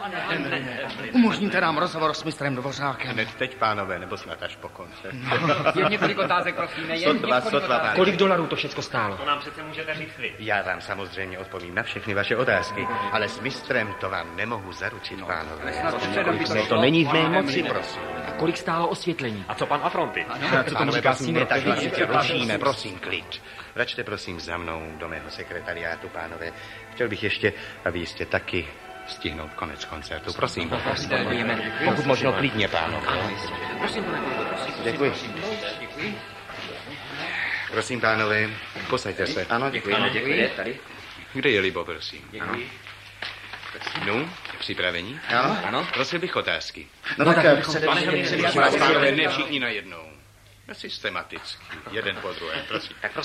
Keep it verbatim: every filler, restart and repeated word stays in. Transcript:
Umožníte nám rozhovor s mistrem Dvořákem. Hned teď, pánové, nebo snad až po koncertu. Jen několik otázek, prosím. Jen Sotva, sotva, pánové. Kolik dolarů to všecko stálo? To nám přece můžete říct vy. Já vám samozřejmě odpovím na všechny vaše otázky, ale s mistrem to vám nemohu zaručit, pánové. To není v mé moci, prosím. A kolik stálo osvětlení? A co pan Afronty? Co tomu říká ne, tak Sýmr? hlasitě rušíme, prosím, klid. Račte prosím za mnou do mého sekretariátu, pánové. Chtěl bych ještě, a vy jste taky, stihnout konec koncertu. Prosím, prosím. Pokud možno klidně, pánové. Prosím, pane kolego, prosím. Děkuji. Prosím, pánové, posaďte se. Ano, děkuji. Ano, děkuji. Tady. Kde je Libo, prosím? Děkuji. No, připravení? Ano. Ano. Prosil bych otázky. No, no tak, tak Prosím vás, pánové, ne všichni najednou. Systematicky, jeden po druhém, prosím. Tak